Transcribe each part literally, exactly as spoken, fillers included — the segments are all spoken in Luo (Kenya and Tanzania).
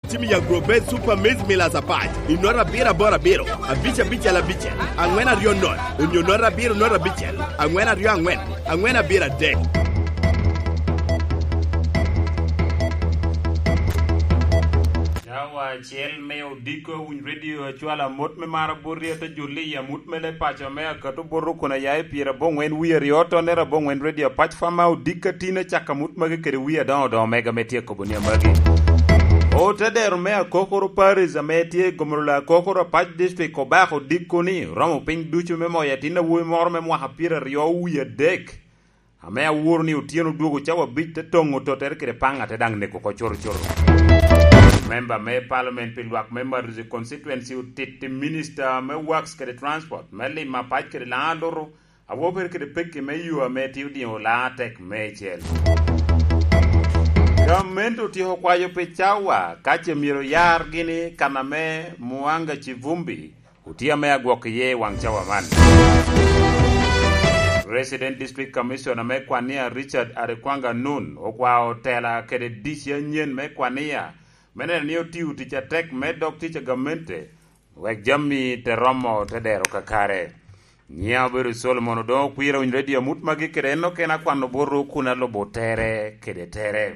timu ya Grobet Super Maize Millers Apart. Inora bira bora biro. Abicha bicha la bicha. Angwena rio non. Unyonora biro nora bicha. Angwena rio angwen. Angwena bira dek. Chiel meo diko un radio chwala mot me mara burri to juli ya mut mele pacha me akato borro kuna yae pira bongwen wier yoto nera bongwen radio pach fama dika tina chaka mut mage kere wier don don mega metie kobunia mage o teder me kokoro paris ametie gomrola kokoro pach district ko ba ko dikoni romo ping duchu me moya tina wu mor me mo hapira rio wier dek ame awurni utieno duogo chawa bit te tongo to ter kere panga te dang ne ko choro choro. Member me parliament pilwak member the constituency utit minister me works ke transport me li ma pach ke la loro avo per ke pek me yu me ti di la tek me chel government uti ho kwayo pe chawa kache miro yar gini kana me muanga chivumbi utia me agwok ye wang chawa man Resident District Commissioner me kwania Richard Arekwanga Nun okwa hotela ke disya nyen me kwania mene niyo tiu ticha tek medok ticha gamente wek jammi te romo te dero kakare nya beru Solomon do kwira un radio mut magi kereno kena kwano boru kuna lobo tere kede tere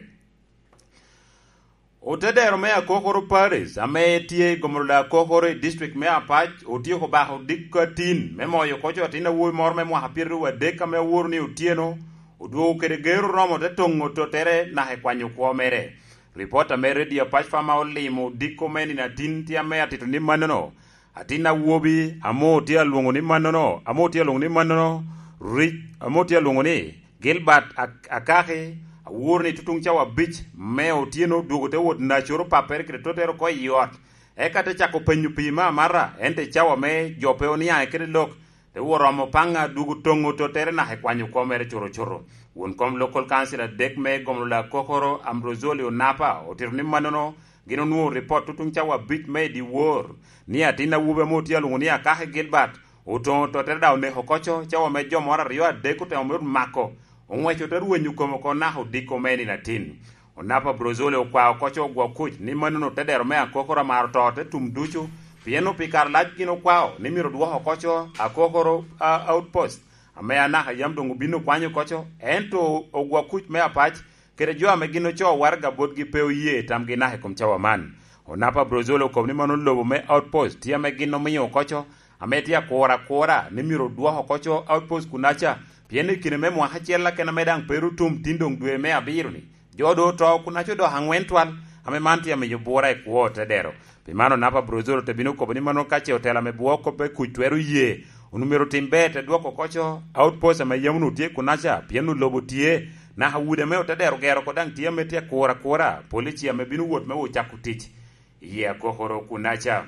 o te dero me akokoro Paris ame tie gomrola kokoro district me apach o tie ko baho dikatin me moyo kocho tina wo mor me mo hapiru wa deka me wurni utieno o do kede geru romo te tongo to tere na he kwanyo ko mere Reporter me radio pach fama olimo diko meni na tin tia me atito ni manono atina wobi amo tia lungo ni manono amo tia lungo ni manono rich amo tia lungo ni Gilbert ak akahe awurni tutung chawa beach me otieno dugo te wot na choro paper kre totero ko yot e kate chako penyu pima mara ente chawa me jope oni ai kre lok te woromo panga dugo tongo totere na he kwanyu ko mere choro choro won kom local councilor dek me gomla kokoro ambrozoli onapa otirni manono gino nuo report tutung chawa bit me di war ni atina wube moti alungu ni akahe Gilbert oton to ter daw ne hokocho chawa me jomora rio adeko te omur mako onwecho ter wenyu komo ko na hodiko meni na tin onapa brozoli okwa okocho gwa kuch ni manono tedero me akokoro mar tote tum duchu pieno pikar lach gino kwao ni miro duwa hokocho akokoro uh, outpost ame ana yam dongo bino kwanyo kocho ento ogwa kuch me apach kere jo ame gino cho warga bodgi peu ye tam gina he kom chawa man onapa brozolo kom ni manon lobo me outpost tia me gino miyo kocho ame tia kora kora ni miro duwa hokocho outpost kunacha piene kine me mwa hachela kena medang peru tum tindong dwe me abiru ni jodo to kunacho do hangwentwal ame mantia me yobora e kuote dero pimano napa brozolo te bino ko ni manon kache hotela me buoko pe kuchweru ye numero timbete duoko kocho outpost ama yamunu tie kunacha pienu lobo tie na hawude me otedero gero kodang tie metie kora kora policia me binu wot me ucha kutich ye kokoro kunacha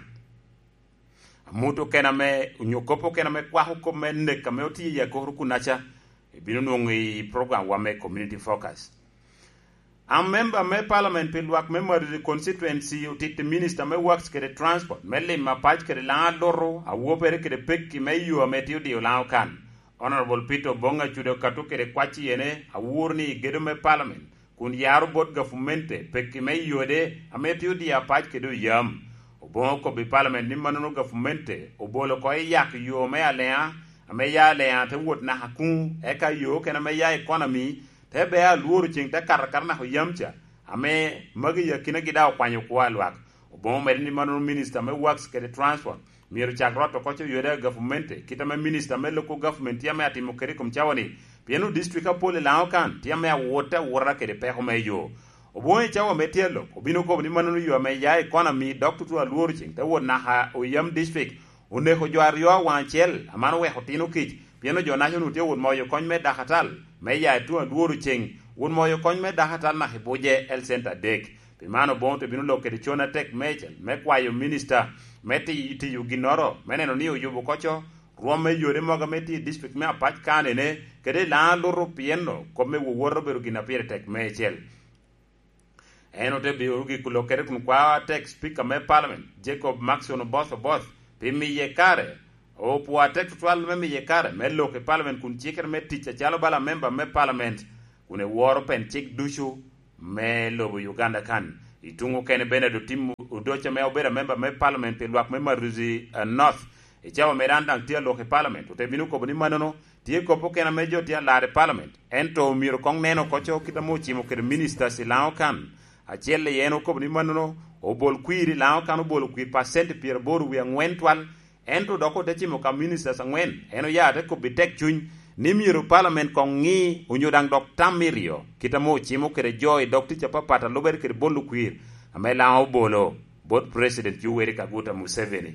muto kena me unyokopo kena me kwa huko me ne kame oti ye kokoro kunacha binu nongi program wa me community focus am member me parliament pilwak member the constituency utit minister me works ke transport me le ma pach ke la loro a wopere ke pek ki me yu me tiu dio la kan honorable Peter Bonga chudo katu ke kwachi ene a wurni gedo me parliament kun yaru bot gafumente pek ki me yu de a me tiu dia pach ke do yam obon ko bi parliament ni manunu gafumente obolo ko yak yu me alea ame ya alea te wot na hakun e ka yu ke na me ya economy tebe ya luoru ching te kar karna ho yamcha ame magi ya kina gida kwanyo kwa lwak obo mer ni manu minister me works ke transport miru chagroto ko yoda government kita me minister me local government ya me atimo keri kum chawani pienu district apole lao kan tia me wota wora ke pe ho me yo obo e chawa metielo obino ko ni manu yo me ya economy doctor to luoru ching te wona ha o yam district one ho jwar yo wanchel amano we hotino kich pieno jo national tie won moyo kon me dahatal me ya tu duoru cheng won moyo kon me dahatal na hiboje el center dek pimano bonte binu lo ke chona tek mechel me kwayo minister meti iti yuginoro meneno ni yubu kocho rome yore moga meti district me apach kane ne kede la loro pieno komme wo worro beru gina pire tek mechel eno te bi ugi kulo kere kun kwa tek speaker me parliament Jacob Maxon boss boss pimi ye kare o puwa tek twal me mi ye kare me lo ke parliament kun chiker me ticha chalo bala member me parliament kune woro pen chik dushu me lobo Uganda kan itungo kene bene do tim udocha me obera member me parliament pe luak me Maruzi uh, North e chawa me randang tia loke parliament te binu ko bini manono tie ko po kena mejo tia lare parliament ento miro kong neno kocho kita mo chimo ke minister si lao kan a chelle yeno ko bini manono o bol kwiri lao kan o bol kwiri percent pier boru wi ngwentwal ento doko de chimo ka minister sa ngwen eno ya te ko bitek chuny ni miro parliament kong ngi unyodang dok tamirio kita mo chimo ke joy dok ti chapa pata lober ke bolu kwiri ame lao bolo both president Yoweri Kaguta Museveni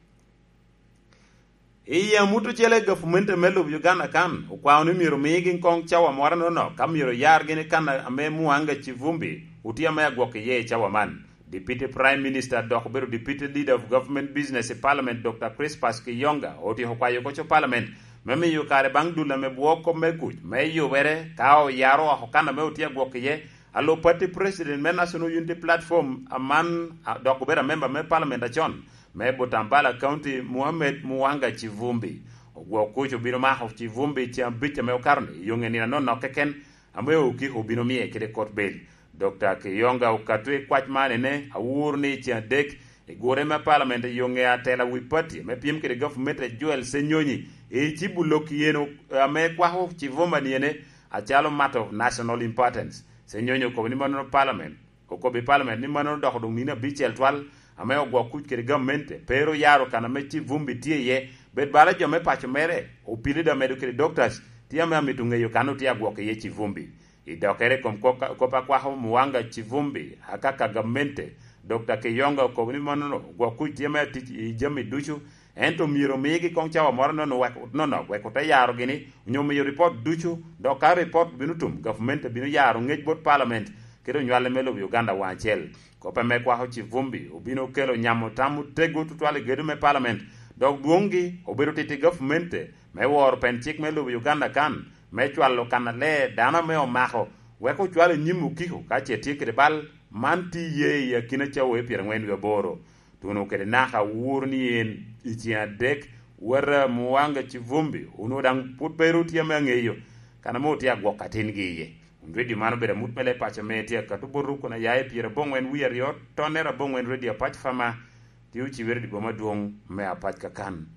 iya mutu chele government melo Uganda kan kwa ni miro migi kong chawa mora no no kamiro yar gini kan ame muanga chivumbi utia me gwoke ye chawa man deputy prime minister dok beru deputy leader of government business in parliament Doctor Crispus Kiyonga oti hokwa yoko cho parliament meme yu kare bangdula me bwoko me kuj me yu were kao yaro hokana me utia gwoke ye allo party president me national unity platform aman dok beru member me parliament achon me Botambala County Mohamed Muwanga Chivumbi ogwo kucho bino maho Chivumbi chiambicha me okarne yonge nina no no keken amwe uki ubino mie kede court bail Doctor Kiyonga ukatwe kwach mane ne awurni chiandek igore me parliament yonge atela wipati me piem kede government Joel Senyonyi e chibuloki yeno ame kwaho Chivumba niene achalo matter of national importance Senyonyi ko ni mano parliament ko be parliament ni mano doxodung nina bichel twal ame ogwa kuch kede government pero yaro kana me Chivumbi tie ye bet bara jo me pacho mere opili da medo kede doctors tia me amitunge yo kanu tia gwa ke ye Chivumbi idokere kom kopa kwa ho Muwanga Chivumbi hakaka government Doctor Kiyonga ko ni mono gwa kuch tia me ti jami duchu ento miro migi kong chawa mora no no no no we ko ta yaro gini nyomo yo report duchu do ka report binutum government binu yaro ngej bot parliament kedo nywale melo Uganda wanchel ko pa me kwa ho Chivumbi obino kelo nyamo tamu tego tutwale gedo me parliament dog duongi obero titi government me wor penchik melo Uganda kan me chwalo kanale dana me o maho we ko chwale nyimu kiko ka chetie kede bal manti ye ya kina chawe pier ngwen we boro tuno kede naha wurni en ichia dek wara Muwanga Chivumbi uno dang put beruti ya mengeyo kana moti ya gwokatin giye Ready mano bere mutmele pacha metia katuboru kuna yae pira bongwen wier yot tonera bongwen ready apach fama tiuchi werdi boma duong me apach kakan.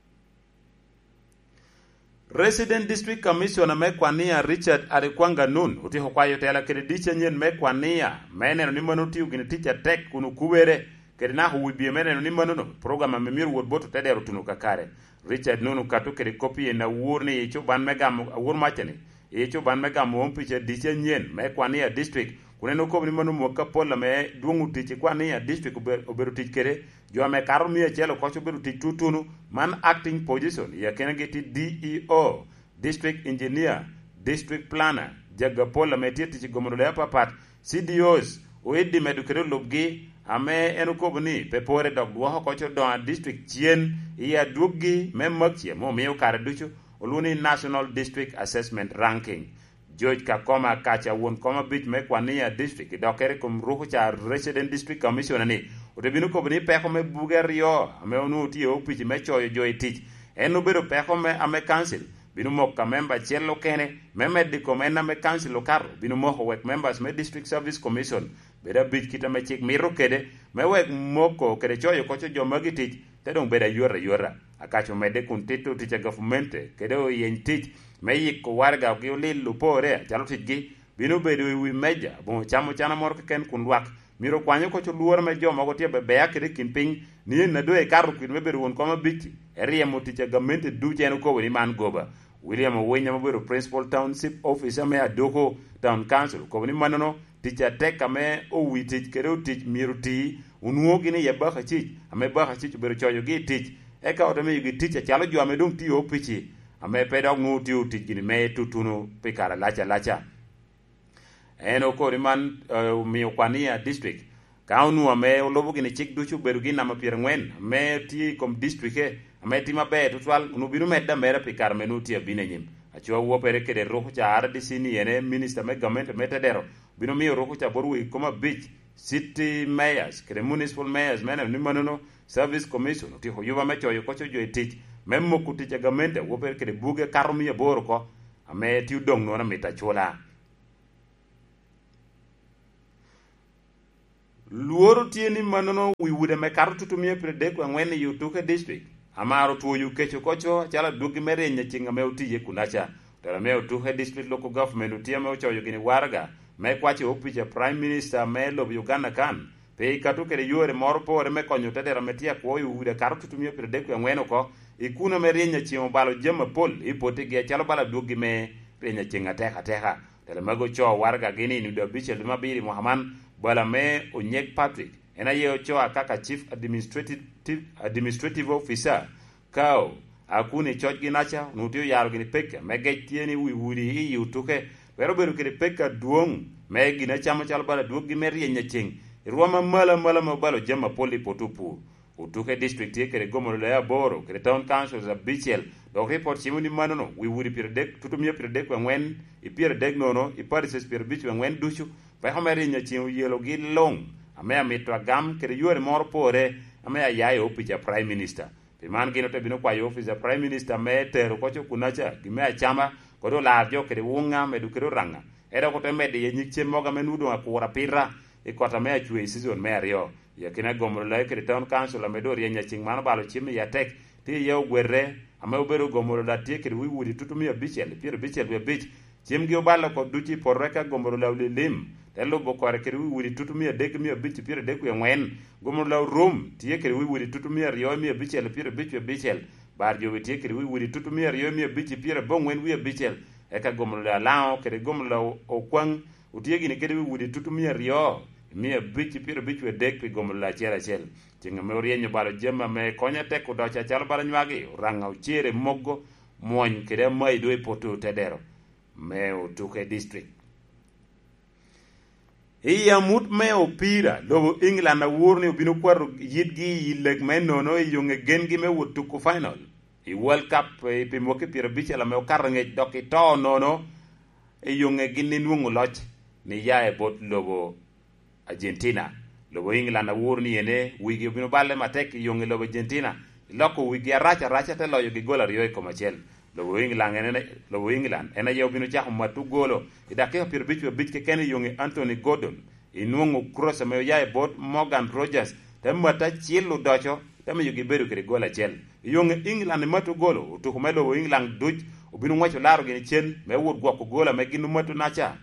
Resident District Commissioner mekwania Richard Arikwanga Nun uti hokwayo tela kredicha nyen mekwania meneno ni manu tiu gini ticha tek kunu kuwere kedi na huwibie meneno ni manu no programa memiru wodboto tedero tunu kakare Richard Nunu katu kedi kopi na wurni ichu ban megamu wur machani echo ban mega mo piche diche nyen me kwania district kuneno ko ni manu mo kapola me duongu tiche kwania district oberu tiche kere jo me karmi e chelo ko oberu tiche tutunu man acting position ya kenegeti D E O district engineer district planner jaga pola me tiche gomolo papat C D Os o eddi medu kere lobgi ame enu ko bni pepore dog wo ko cho don district chien ya dugi me makye mo me kare duchu Oluni National District Assessment Ranking. George Kakoma kacha won koma bit me kwania district dokere kum ruhu cha Resident District Commissioner ni. Udebinu ko bini peko me bugerio ame onu ti o pichi me choyo joy teach. Enu bero peko me ame council. Binu mokka member chelo kene me medico me na me council lokaro. Binu moko wek members me District Service Commission. Beda bit kita me chik miro kede me wek moko kede choyo kocho jo magi teach. Tedong beda yora yora. Akacho mede kun titu ticha government kede o yen tich me yik ko warga gi lil lupore chalo tich binu bedo wi meja bon chamo chana mor ken kun wak miro kwanyo ko luor me joma go tie be yakede kin ping ni na do e karu kin me bedo won koma bichi eriye mo ticha government du chen ko woni man goba William Owenya mabero principal township officer me adoko town council ko woni manono ticha teka me o wi tich kede o tich miro ti unwo gini ye ba khachich ame ba khachich bero choyo gi tich eka odame yugi ticha chalo jo ame dum ti o pichi ame pedo ngu ti o tich gini me tutunu pikara lacha lacha eno ko riman uh, mi kwania district kaunu ame lobo gini chik duchu beru gini ama pier ngwen me ti kom district e ame ti mabe tutwal unu binu medda mera pikara menu ti abine nyim achwa wo pere kede roho cha R D C ni ene minister me government metadero binu mi roho cha borui koma beach city mayors kede municipal mayors mena ni manono Service Commission ti ho yuba me choyo kocho jo etich memmo kuti chagamente wo per kede buge karmi e bor ko ame ti dong no na meta chola luoro tieni manono wi wude me karo tutumia predek wa ngwen yu tuke district amaro tuo yu kecho kocho chala dugi mere nyachinga me utiye kunacha tara me tuke district local government utia me ucho yugini warga me kwache opicha prime minister me lob Uganda kan pe katu kere yore morpo re me konyo tedera metia ko yu wude karo tutumia predek wa ngwen ko ikuna mere nyachimo balo jema pol ipote ge chalo bala dugi me renya chinga teka teka tara mago cho warga gini ni do biche mabiri Muhammad bala me Onyek Patrick ena ye ochoa kaka chief administrative administrative officer kao akuni choj ginacha nutio yaro gini peka mege tieni wi wuri hi utuke pero beru kire peka duong me gina chama chalo bala duog gi meri nyaching ruama mala mala mabalo jema poli potupu utuke district ye kire gomo la boro kire town council za bichel do report chimuni manono wi wuri pirdek tutumye pirdek ngwen i pirdek nono i parises pirbich ngwen duchu pa hamere nyaching yelo gi long ame amitwa gam kere yore mor pore ame ayayo opicha prime minister pe man gino te bino kwa yo officer prime minister me tero kocho kunacha gime achama kodo la jo kere wunga me dukero ranga era ko te mede ye nyikche moga menudo akura pira e kota me achwe season me ario ya kina gomro la kere town council ame do rienya ching man balo chimi ya tek ti ye ogwere ame obero gomro la tie kere wi wudi tutumi bichel pir bichel we bich chimgi obalo ko duchi porreka gomro la lim telo bokore kere wi wuri tutumia dek mi bichi pire dek ngwen gomo la rum tie kere wi wuri tutumia riyo mi bichel pire bichi bichel bar jo tie kere wi wuri tutumia riyo mi bichi pire bongwen wi bichel eka gomo la lao kere gomo la okwang utie gini kere wi wuri tutumia riyo mi bichi pire bichi dek pi gomo la chela chel tinga me orienyo balo jema me konya tek do cha chal balo nywagi ranga uchere moggo moñ kere mai do poto tedero me utuke district iya mut me opira lobo England na wurni obino kwaro yidgi yileg men nono yunge gengi me wutu ku final i World Cup e pe moke pira bichela me okarnge doki to nono e yunge gini nwungu loch ni ya e bot lobo Argentina lobo England na wurni ene wigi obino balle matek yunge lobo Argentina loko wigi racha racha te loyo gi gola riyo e komachel lobo England ene lobo England ena yo bino chaho matu golo idake pir bichu bichke kene yonge Anthony Gordon inungu cross me yae bot Morgan Rogers temata chilu docho teme yugi beru kere gola chel yonge England matu golo to ko lobo England duj obino wacho laro gene chen me wod gwa ko gola me ginu matu nacha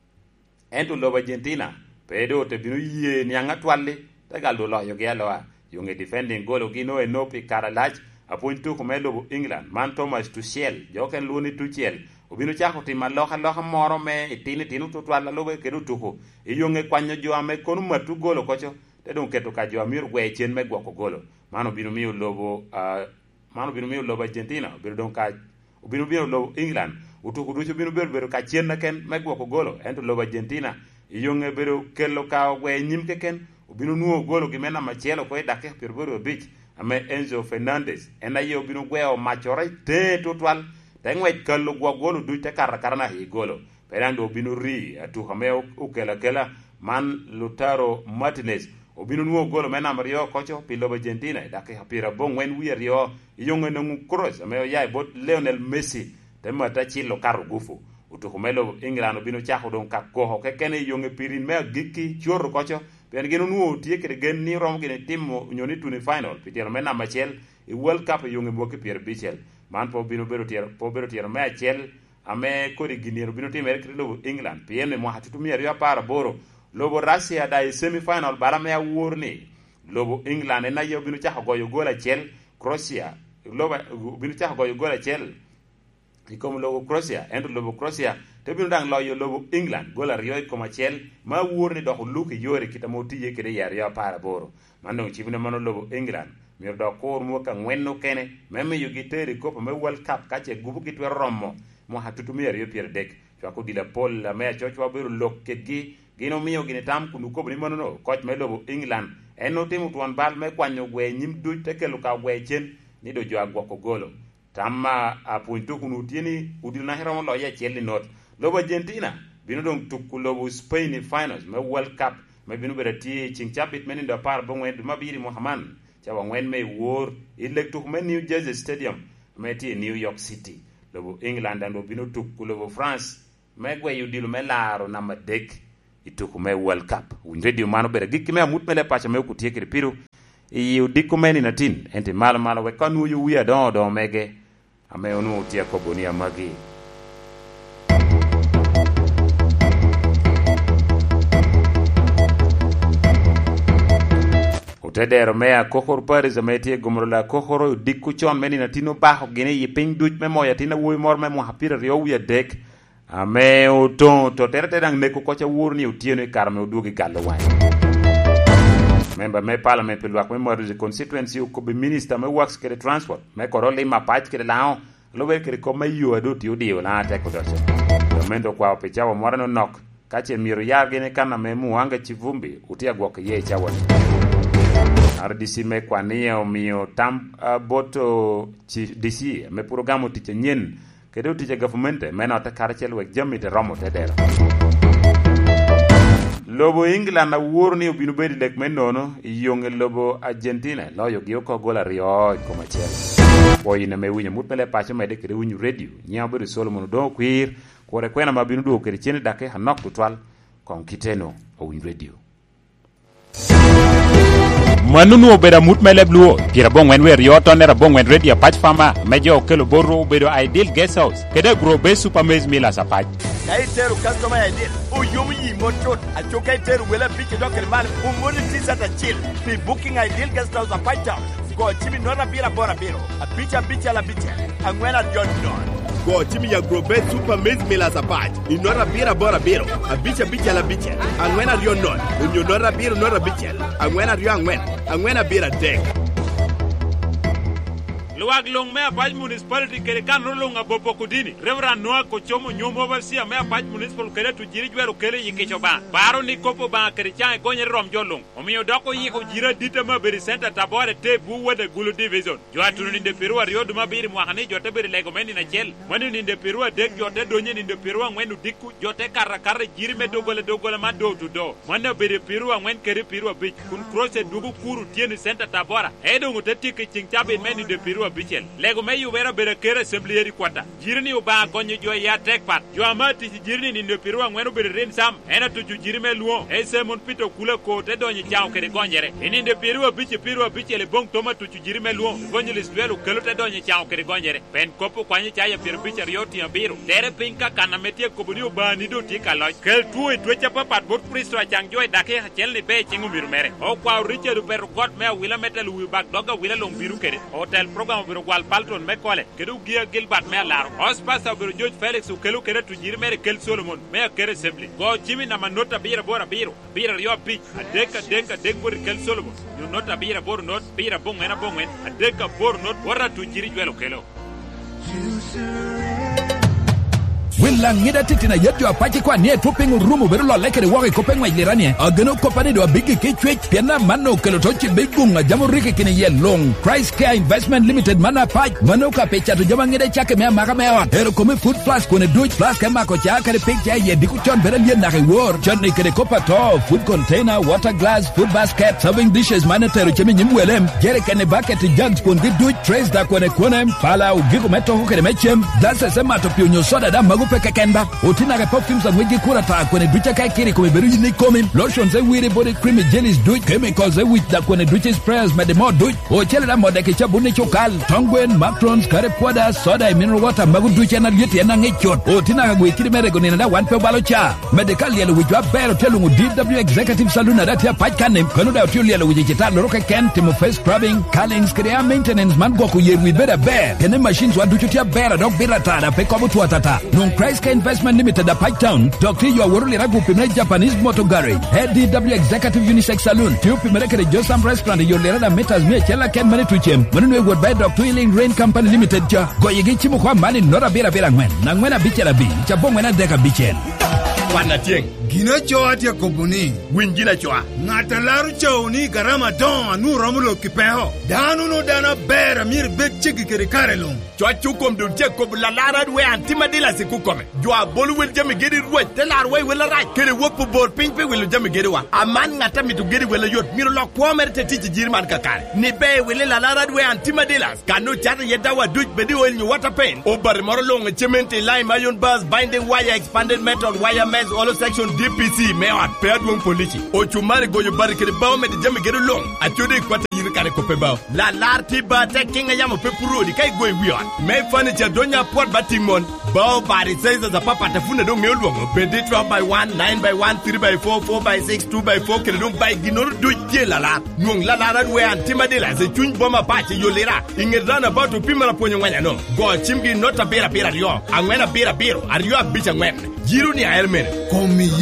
ento lobo Argentina pedo te bino yie nyanga twalli tagal do lo yogi aloa yonge defending golo gino e nopi karalach apuntu ko melo England man Thomas Tuchel joken luni Tuchel obino chako tima loha loha moro me itini tinu to twala lobe kedu tuko iyonge kwanyo jo ame konu matu golo kocho te don keto ka jo amir gwe chen me gwa ko golo mano bino mi lobo uh, mano bino mi lobo Argentina bino don ka obino bino lobo England utuko ducho bino bero bero ka chen na ken me gwa ko golo ento lobo Argentina iyonge bero kelo ka gwe nyimke ken obino nuo golo gimena machelo ko dake per bero bich ame Enzo Fernandez ena yo bino gweo machore te total tengwe kallo gwa golo du te kar karna hi golo perando bino ri atu hame ukela kela man Lautaro Martinez obino nuo golo mena mario kocho pilo Argentina dake hapira bon wen wi rio yonge no cross ame ya bot Lionel Messi te mata chilo kar gufu utu humelo England bino chaho don ka ko ke kene yonge pirin me giki choro kocho ben geno nuo tie kere gen ni rom gene timo nyoni tuni final pitero mena machel e World Cup yonge mboke Pierre Bichel man po bino bero tier po bero tier me achel ame kori ginero bino timere kre lobo England piene mo hatutu mi rio para boro lobo Russia dai semi final bara me awurni lobo England na yo bino chaho goyo gola chel Croatia lobo bino chaho goyo gola chel ikom lobo Croatia endo lobo Croatia te bino dang loyo lobo England gola rio koma chel ma wurni do luki yore kitamo tiye kede yar ya para boro mando chibine mano lobo England mir do kor mo ka ngwenno kene meme yugi teri ko me World Cup kache gubu kitwe romo mo hatutu mi rio pier dek to ko dila pol la me cho cho biro lokke gi gino miyo gine tam kunu ko ni mano no coach me lobo England eno timu tuan bal me kwanyo gwe nyim du tekelu ka gwe chen ni do jo agwa ko golo tamma apuntu kunu tieni udil na hero lo ye cheli not lobo Argentina bino don tukku lobo Spain finals me World Cup me bino berati ching chapit men do par bon wen mabiri Muhammad chawa ngwen me wor electu me New Jersey Stadium me ti New York City lobo England ando bino tukku lobo France me gwe yudilu me laro na madek ituku me World Cup. Win radio mano bere gik me amut mele pacha me kutie kiri piru. I udiko meni natin ente malo malo we kanu yu wia don don mege ame onu utia kobonia magi. Utedero mea kokor pare zametie gomrola kokoro dikku chon meni natino baho gine yiping duch me moya tina wui mor me mohapira rio wia dek ame uton to terete dang neko kocha wurni utieno ikarame udugi galo wai. Member me parliament pe luak me mor the constituency ko be minister me works kere transport me korole ma pach kere lao lo we kere ko me yu adu ti udio na te ko doche. Mendo kwa pe chawo morano nok kache miro yargene kana me muanga chivumbi utia gwok ye chawo. R D C me kwania omio tam uh, boto D C me programo tiche nyen kedo tiche government me na ta karchel we jammi te romo te dero lobo England na wurni obinu bedi dek men nono yonge lobo Argentina loyo gi ko gola rio ko machel boy na me winya mutmele pache me de kede winyu radio nyabo de Solomon do kwir ko re kwena mabinu do kede chene dake hanok tutwal kon kiteno o win radio Manunu obera mutmele bluo pira bongwen wer yoto nera bongwen radio patch fama mejo kelo borro obero ideal guest house kede grobe supermaize mila sapaj kaiteru customer ideal o yomu yi motot a chokaiteru wela biki dokel mal umoni tisa ta chill the booking ideal guest house a patch go chibi nora bira bora biro a bicha bicha la bicha angwena john don go chimi ya grobe supermaize mila sapaj inora bira bora biro a bicha bicha la bicha angwena rio non unyo biro nora bicha angwena rio angwen angwena bira dek Luag long me apaj municipality kere kan rolong abopo kudini Reverend Noah Kochomo nyomo overseer me apaj municipal kere tu jiri jwero kere yikecho ba baro ni kopo ba kere chang gonye rom jolong omiyo doko yiko jira dita ma beri center tabore te bu wede gulu division jo atunu ni de perua riodu ma biri mwakani jote beri lego meni na chel mani ni de perua dek jote donye ni de perua ngwenu diku jote karra karra jiri me dogole dogole ma do to do mane beri perua ngwen kere perua bich kun crosse dugu kuru tieni center tabora edo nguteti ke chingchabe meni de perua bichel lego me yu vera bere kere assembly kwata jirni uba gonyo jo ya tek pat jo amati jirni ni de pirwa ngweno bere ren sam ena to jiri me luo e se mon pito kula ko te donye chao kere gonjere ini de pirwa bichi pirwa bichele bong toma to jiri me luo gonyo liswelo kelo te donye chao kere gonjere pen kopo kwanye chaya pir bicha rioti ambiro tere pinka kana metie kobuni uba ni do tika loj kel tu e twecha papat bot pristo chang jo dake chel ni be chingu mir mere o kwa Richard per god me wila metal wi bag doga wila long biru kere hotel program biro wal palton me kole kedu gia gilbert me laro hospasa biro George Felix ukelu kere tu jiri mere kel Solomon me kere simply go chimi na manota bira bora biro bira rio pi adeka deka dekbor kel Solomon you nota bira bor not bira bong ena bong en adeka bor not bora tu jiri jwelo kelo Willa ngida titina yetu apache kwa nie tuping urumu berulo lekere wake kopengwa ilirani agano kopani do bigi kichwech piana mano kelotochi bigunga jamu rike kine ye long Christ Care Investment Limited mana pach mano ka pecha to jama ngida chake mea maka mea ero kome food plus kone duch plus kema kocha kare pecha ye diku chon bere liye nake war chon ni kere kopa to food container water glass food basket serving dishes mana teru chemi nyimwelem jere kene bucket jugs kundi duch trays da kone kone pala ugiku meto hukere mechem dase sema to pionyo soda da magu peke kenda utina ke perfumes and wigi kura ta kone ducha kai kiri kome beru yini komi lotions e wiri body creamy jellies duch chemicals e wich da kone ducha sprayers mede mo duch o chele da mode ke chabuni chokal tongwen matrons kare poda soda e mineral water magu ducha na yeti ena ngechot utina ke gwe kiri mere goni na one pe balo cha medical yelo wijwa bero telungu D W Executive Saloon na dati ya pachkane kanu da utio yelo wiji chita loroke ken timo face scrubbing callings krea maintenance man goku ye with better bear kene machines wa ducha tia bear dog birata da pe kobu tuatata non Christ Care Investment Limited at Pike Doctor you are worried ragu pimere Japanese Motor Garage Head D W Executive Unisex Saloon Tiu pimere kere Josam Restaurant you lerada metas me chela ken mane tuchem manunwe word by Doctor Healing Rain Company Limited cha goyege chimu kwa mani nora bira bira ngwen na ngwena bichela bi cha bongwena deka bichel wana tieng gina choa tia kopuni wingina choa ngata laru choni garama don anu romulo kipeho danu no dana bera mir bek chiki kere karelong choa chukom dun tia kobula lara we antima dila se kukome joa bolu wel jami gedi ruwa telar we wel right kere wopu bor ping pe wel jami gedi wa aman ngata mitu gedi wel yot mir lo ko merte tiji jirman kakare ni be wel la lara we antima dila kanu chata yeda wa duj bedi wel ni water pain o bar morolong cement lime iron bars binding wire expanded metal wire Benz Olo section D P C me at Pedwong Police o chumari goyo barikere bawo me de jame gere long atode kwata yiri kare ko pe bawo la larti ba te kinga yamo pe purodi kai goy wion me furniture donya port batimon bawo bari says za papa tafuna do me olwo pe de twelve by one, nine by one, three by four, four by six, two by four kele do by ginor do je la la nung la la we antima de la ze chun boma pache yolera ingedana ba to pimara ponyo nganya no go chimgi nota bera bera rio angwena bera bero ario abicha ngwen jiru ni airmen komi